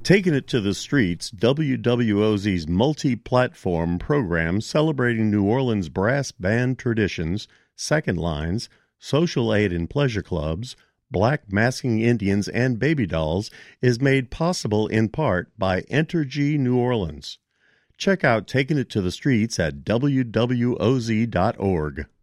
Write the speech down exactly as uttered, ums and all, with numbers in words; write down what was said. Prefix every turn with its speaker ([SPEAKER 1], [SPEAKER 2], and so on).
[SPEAKER 1] Taking It to the Streets, W W O Z's multi-platform program celebrating New Orleans brass band traditions, second lines, social aid and pleasure clubs, black masking Indians, and baby dolls is made possible in part by Entergy New Orleans. Check out Taking It to the Streets at W W O Z dot org.